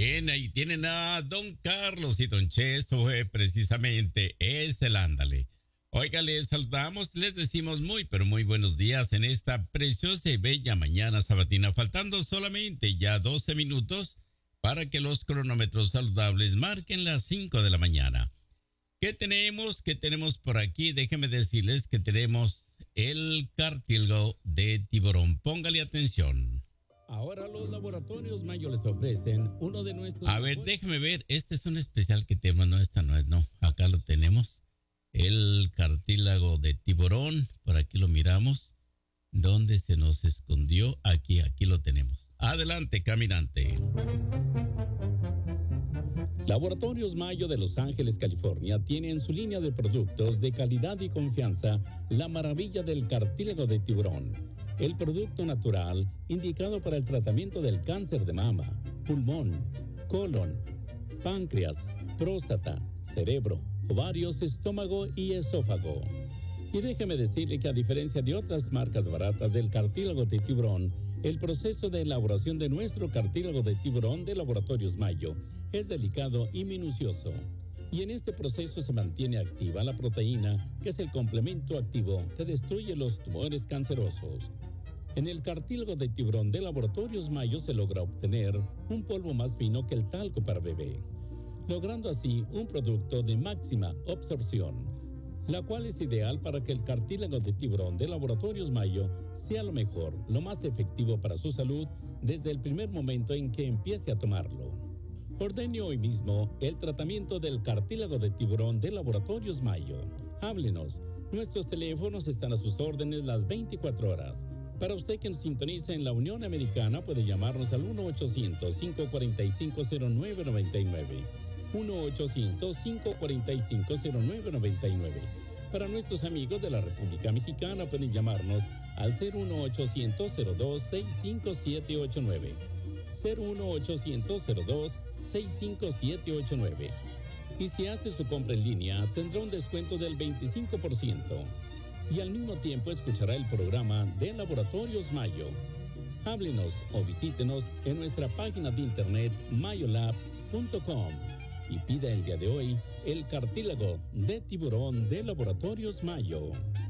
Bien, ahí tienen a don Carlos y don Cheso, precisamente es el ándale. Oiga, les saludamos, les decimos muy, pero muy buenos días en esta preciosa y bella mañana sabatina, faltando solamente ya 12 minutos para que los cronómetros saludables marquen las 5 de la mañana. ¿Qué tenemos? ¿Qué tenemos por aquí? Déjenme decirles que tenemos el cartílago de tiburón. Póngale atención. Ahora los laboratorios Mayo les ofrecen uno de nuestros... A ver, déjeme ver. Este es un especial que tenemos. No, esta no es, no. Acá lo tenemos. El cartílago de tiburón. Por aquí lo miramos. ¿Dónde se nos escondió? Aquí lo tenemos. Adelante, caminante. Laboratorios Mayo de Los Ángeles, California, tiene en su línea de productos de calidad y confianza la maravilla del cartílago de tiburón. El producto natural indicado para el tratamiento del cáncer de mama, pulmón, colon, páncreas, próstata, cerebro, ovarios, estómago y esófago. Y déjeme decirle que a diferencia de otras marcas baratas del cartílago de tiburón, el proceso de elaboración de nuestro cartílago de tiburón de Laboratorios Mayo es delicado y minucioso. Y en este proceso se mantiene activa la proteína, que es el complemento activo que destruye los tumores cancerosos. En el cartílago de tiburón de Laboratorios Mayo se logra obtener un polvo más fino que el talco para bebé, logrando así un producto de máxima absorción, la cual es ideal para que el cartílago de tiburón de Laboratorios Mayo sea lo mejor, lo más efectivo para su salud desde el primer momento en que empiece a tomarlo. Ordene hoy mismo el tratamiento del cartílago de tiburón de Laboratorios Mayo. Háblenos. Nuestros teléfonos están a sus órdenes las 24 horas. Para usted que nos sintoniza en la Unión Americana, puede llamarnos al 1-800-545-0999. 1-800-545-0999. Para nuestros amigos de la República Mexicana, pueden llamarnos al 01800-02-65789. 01800-02-65789. Y si hace su compra en línea, tendrá un descuento del 25%. Y al mismo tiempo escuchará el programa de Laboratorios Mayo. Háblenos o visítenos en nuestra página de internet mayolabs.com y pida el día de hoy el cartílago de tiburón de Laboratorios Mayo.